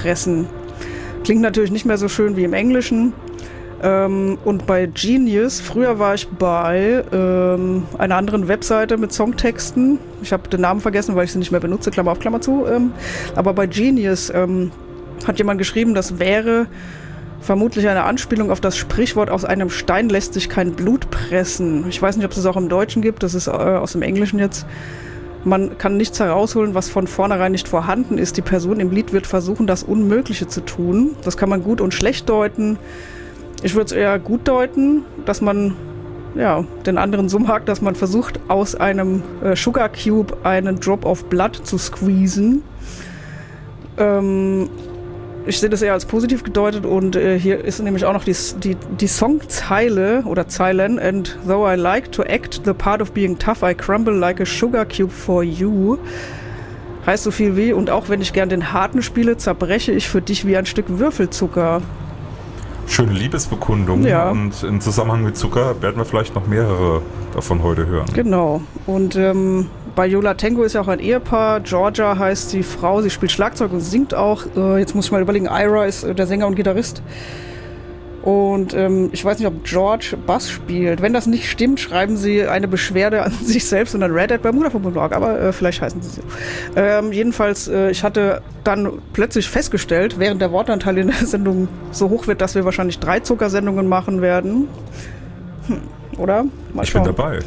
pressen. Klingt natürlich nicht mehr so schön wie im Englischen. Und bei Genius, früher war ich bei einer anderen Webseite mit Songtexten. Ich habe den Namen vergessen, weil ich sie nicht mehr benutze, Klammer auf Klammer zu. Aber bei Genius hat jemand geschrieben, das wäre vermutlich eine Anspielung auf das Sprichwort, aus einem Stein lässt sich kein Blut pressen. Ich weiß nicht, ob es das auch im Deutschen gibt, das ist aus dem Englischen jetzt. Man kann nichts herausholen, was von vornherein nicht vorhanden ist. Die Person im Lied wird versuchen, das Unmögliche zu tun. Das kann man gut und schlecht deuten. Ich würde es eher gut deuten, dass man den anderen so mag, dass man versucht, aus einem Sugar Cube einen Drop of Blood zu squeezen. Ich sehe das eher als positiv gedeutet und hier ist nämlich auch noch die Songzeile oder Zeilen. And though I like to act the part of being tough, I crumble like a sugar cube for you. Heißt so viel wie, und auch wenn ich gern den Harten spiele, zerbreche ich für dich wie ein Stück Würfelzucker. Schöne Liebesbekundung. Ja. Und im Zusammenhang mit Zucker werden wir vielleicht noch mehrere davon heute hören. Genau. Und bei Yo La Tengo ist ja auch ein Ehepaar. Georgia heißt die Frau, sie spielt Schlagzeug und singt auch. Jetzt muss ich mal überlegen, Ira ist der Sänger und Gitarrist. Und ich weiß nicht, ob George Bass spielt. Wenn das nicht stimmt, schreiben sie eine Beschwerde an sich selbst und an Red Hat beim Mutter.org, aber vielleicht heißen sie so. Jedenfalls, ich hatte dann plötzlich festgestellt, während der Wortanteil in der Sendung so hoch wird, dass wir wahrscheinlich 3 Zuckersendungen machen werden. Oder? Mal ich bin schauen. dabei.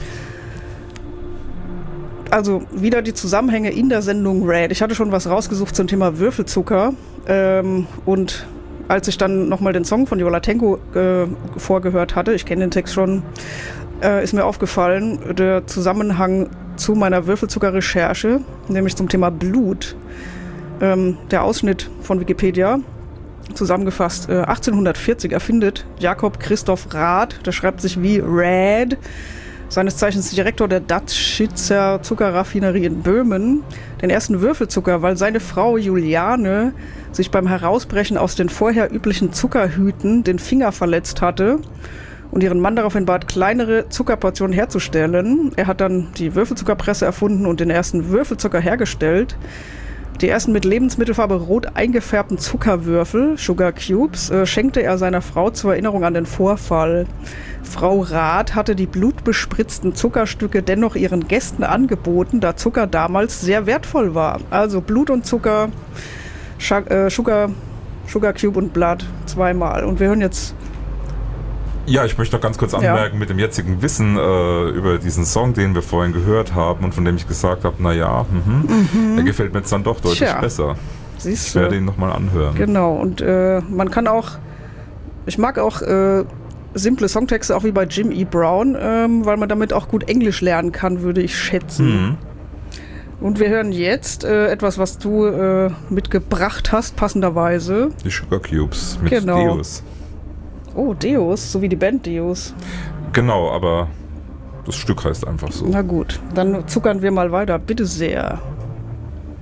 Also wieder die Zusammenhänge in der Sendung Red. Ich hatte schon was rausgesucht zum Thema Würfelzucker und als ich dann nochmal den Song von Yo La Tengo vorgehört hatte, ich kenne den Text schon, ist mir aufgefallen, der Zusammenhang zu meiner Würfelzucker-Recherche, nämlich zum Thema Blut. Der Ausschnitt von Wikipedia, zusammengefasst, 1840 erfindet Jakob Christoph Rath, der schreibt sich wie Rad, seines Zeichens Direktor der Datschitzer Zuckerraffinerie in Böhmen, den ersten Würfelzucker, weil seine Frau Juliane sich beim Herausbrechen aus den vorher üblichen Zuckerhüten den Finger verletzt hatte und ihren Mann daraufhin bat, kleinere Zuckerportionen herzustellen. Er hat dann die Würfelzuckerpresse erfunden und den ersten Würfelzucker hergestellt. Die ersten mit Lebensmittelfarbe rot eingefärbten Zuckerwürfel, Sugar Cubes, schenkte er seiner Frau zur Erinnerung an den Vorfall. Frau Rath hatte die blutbespritzten Zuckerstücke dennoch ihren Gästen angeboten, da Zucker damals sehr wertvoll war. Also Blut und Zucker, Sugar Cube und Blood zweimal. Und wir hören jetzt... Ja, ich möchte noch ganz kurz anmerken, mit dem jetzigen Wissen über diesen Song, den wir vorhin gehört haben und von dem ich gesagt habe, naja, der gefällt mir jetzt dann doch deutlich besser. Siehst ich werde ihn nochmal anhören. Genau, und man kann auch, ich mag auch simple Songtexte, auch wie bei Jim E. Brown, weil man damit auch gut Englisch lernen kann, würde ich schätzen. Und wir hören jetzt etwas, was du mitgebracht hast, passenderweise. Die Sugar Cubes mit Deus. Oh, Deus, so wie die Band Deus. Genau, aber das Stück heißt einfach so. Na gut, dann zuckern wir mal weiter, bitte sehr.